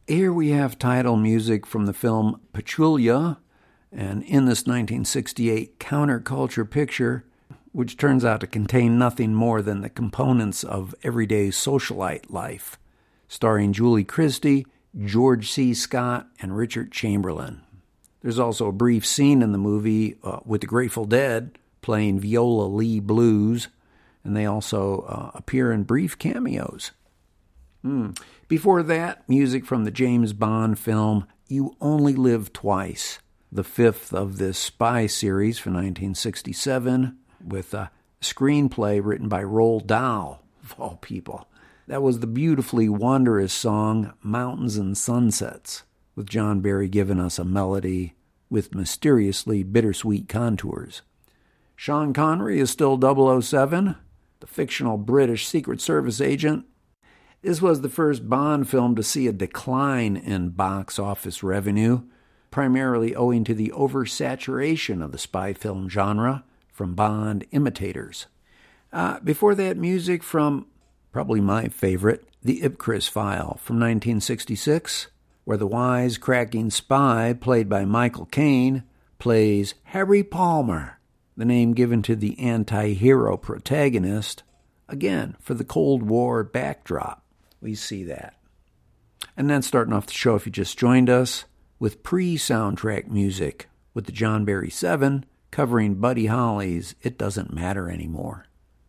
Here we have title music from the film Petulia, and in this 1968 counterculture picture, which turns out to contain nothing more than the components of everyday socialite life, starring Julie Christie, George C. Scott, and Richard Chamberlain. There's also a brief scene in the movie with the Grateful Dead playing Viola Lee blues, and they also appear in brief cameos. Before that, music from the James Bond film You Only Live Twice, the fifth of this spy series from 1967, with a screenplay written by Roald Dahl, of all people. That was the beautifully wondrous song Mountains and Sunsets, with John Barry giving us a melody with mysteriously bittersweet contours. Sean Connery is still 007, the fictional British Secret Service agent. This was the first Bond film to see a decline in box office revenue, primarily owing to the oversaturation of the spy film genre from Bond imitators. Before that, music from probably my favorite, The Ipcris File from 1966, where the wise-cracking spy, played by Michael Caine, plays Harry Palmer, the name given to the anti-hero protagonist, again, for the Cold War backdrop. We see that. And then starting off the show, if you just joined us, with pre-soundtrack music, with the John Barry 7 covering Buddy Holly's It Doesn't Matter Anymore.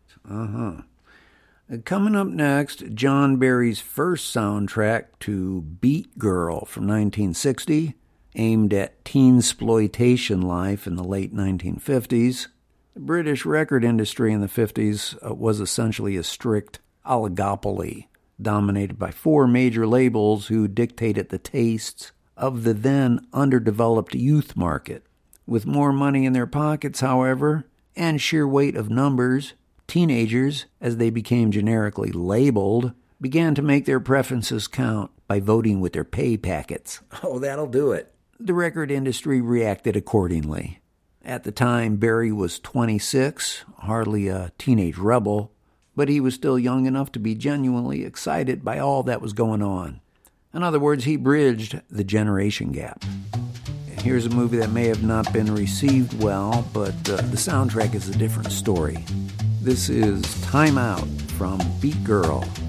Coming up next, John Barry's first soundtrack to Beat Girl from 1960, aimed at teen-sploitation life in the late 1950s. The British record industry in the 50s was essentially a strict oligopoly, dominated by four major labels who dictated the tastes of the then underdeveloped youth market. With more money in their pockets, however, and sheer weight of numbers, teenagers, as they became generically labeled, began to make their preferences count by voting with their pay packets. Oh, that'll do it. The record industry reacted accordingly. At the time, Barry was 26, hardly a teenage rebel, but he was still young enough to be genuinely excited by all that was going on. In other words, he bridged the generation gap. Here's a movie that may have not been received well, but the soundtrack is a different story. This is Time Out from Beat Girl.